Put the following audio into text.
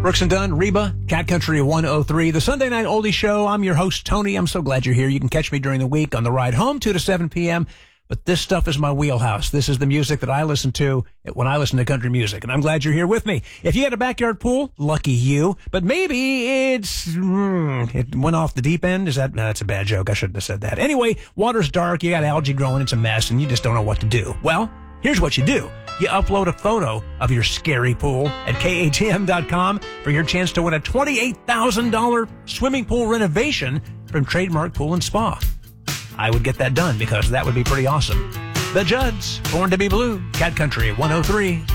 Brooks and Dunn, Reba, Cat Country 103, the Sunday Night Oldie Show. I'm your host, Tony. I'm so glad you're here. You can catch me during the week on the ride home, 2 to 7 p.m., but this stuff is my wheelhouse. This is the music that I listen to when I listen to country music, and I'm glad you're here with me. If you had a backyard pool, lucky you, but maybe it went off the deep end. That's a bad joke. I shouldn't have said that. Anyway, water's dark, you got algae growing, it's a mess, and you just don't know what to do. Well, here's what you do. You upload a photo of your scary pool at KATM.com for your chance to win a $28,000 swimming pool renovation from Trademark Pool and Spa. I would get that done because that would be pretty awesome. The Judds, Born to be Blue, Cat Country 103.